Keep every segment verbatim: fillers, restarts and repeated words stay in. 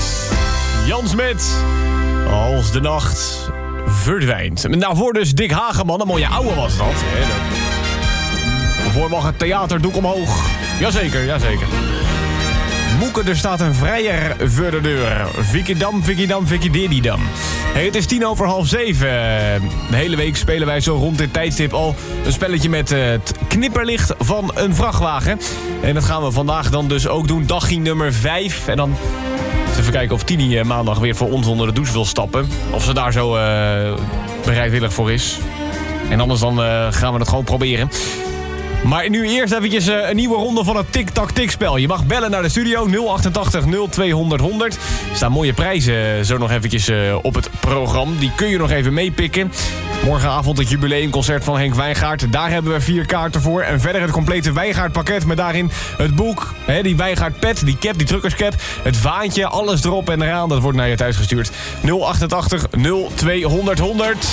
Dennis. Jan Smit. Als de nacht verdwijnt. Nou, voor dus Dick Hageman, een mooie ouwe was dat. Hè? Voor mag het theaterdoek omhoog. Jazeker, jazeker. Moeke, er staat een vrijer voor de deur. Vicky Dam, Vicky Dam, Vicky Diddy Dam. Hey, het is tien over half zeven. De hele week spelen wij zo rond dit tijdstip al een spelletje met het knipperlicht van een vrachtwagen. En dat gaan we vandaag dan dus ook doen. Dagje nummer vijf. En dan even kijken of Tini maandag weer voor ons onder de douche wil stappen. Of ze daar zo uh, bereidwillig voor is. En anders dan uh, gaan we het gewoon proberen. Maar nu eerst eventjes uh, een nieuwe ronde van het tik-tak-tik-spel. Je mag bellen naar de studio nul achtentachtig nul tweehonderd honderd. Er staan mooie prijzen zo nog eventjes uh, op het programma. Die kun je nog even meepikken. Morgenavond het jubileumconcert van Henk Wijngaard. Daar hebben we vier kaarten voor. En verder het complete Wijngaard-pakket met daarin het boek. Hè, die Wijngaard-pet, die cap, die truckerscap. Het vaantje, alles erop en eraan. Dat wordt naar je thuis gestuurd. nul achtentachtig nul tweehonderd honderd.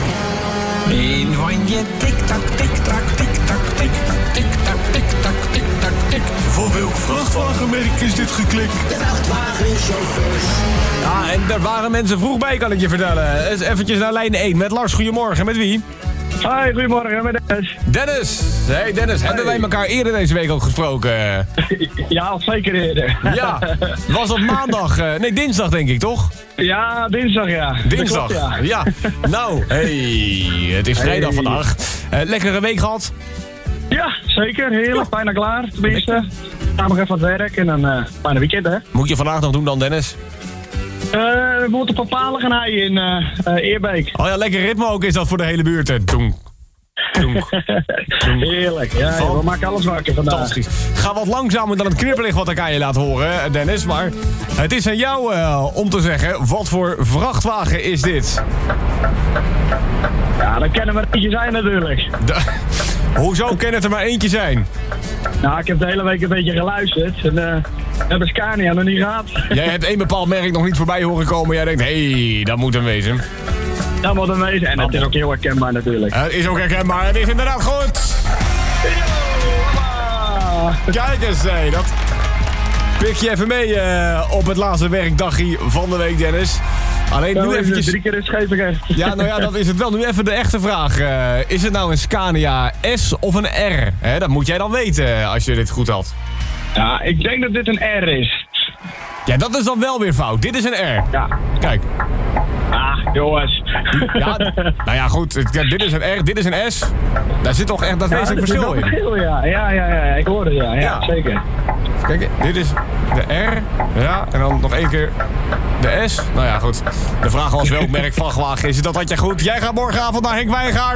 Een van je tik-tak, tik-tak, tik-tak, tik-tak, tik-tak, tik-tak, tik-tak, tik. Voor welk vrachtwagenmerk is dit geklikt? De vrachtwagenchauffeurs. Ja, en daar waren mensen vroeg bij, kan ik je vertellen. Eens eventjes naar lijn één met Lars. Goedemorgen, met wie? Hoi, goedemorgen, met Dennis. Dennis! Hey Dennis, hey. Hebben wij elkaar eerder deze week ook gesproken? Ja, zeker eerder. Ja, was dat maandag? Uh, nee, dinsdag denk ik, toch? Ja, dinsdag ja. Dinsdag, klopt, ja. ja. Nou, hey, het is vrijdag Hey. vandaag. Uh, lekkere week gehad? Ja, zeker. Heerlijk. Bijna klaar, tenminste. Ga nog even aan het werk en dan uh, bijna weekend, hè. Moet je vandaag nog doen dan, Dennis? Uh, we moeten papalen gaan haaien in uh, uh, Eerbeek. Oh ja, lekker ritme ook is dat voor de hele buurt. Hè. Doenk. Doenk. Doenk. Heerlijk. Ja, ja, we maken alles wakker vandaag. Fantastisch. Ga wat langzamer dan het knipperlicht wat ik aan je laat horen, Dennis. Maar het is aan jou uh, om te zeggen, wat voor vrachtwagen is dit? Ja, dan kennen we er eentje zijn natuurlijk. De, hoezo kan het er maar eentje zijn? Nou, ik heb de hele week een beetje geluisterd. En uh, we hebben Scania nog niet gehad. Jij hebt één bepaald merk nog niet voorbij horen komen. Jij denkt, hé, hey, dat moet hem wezen. Dat moet hem wezen. En het is ook heel herkenbaar natuurlijk. Het is ook herkenbaar. Het is inderdaad goed. Kijk eens, hé, dat pik je even mee uh, op het laatste werkdagje van de week, Dennis. Alleen nu eventjes... Drie keer is geef ik echt. Ja, nou ja, dat is het wel. Nu even de echte vraag. Uh, is het nou een Scania S of een R? Hè, dat moet jij dan weten als je dit goed had. Ja, ik denk dat dit een R is. Ja, dat is dan wel weer fout. Dit is een R. Ja. Kijk. Ah, jongens. Ja, nou ja, goed. Ja, dit is een R, dit is een S. Daar zit toch echt dat wezenlijk ja, verschil in. verschil, ja. Ja, ja, ja. Ik hoor het, ja. Ja, Ja. zeker. Kijk, dit is de R. Ja, en dan nog één keer de S. Nou ja, goed. De vraag was welk merk vrachtwagen is het. Dat had je goed. Jij gaat morgenavond naar Henk Wijngaard.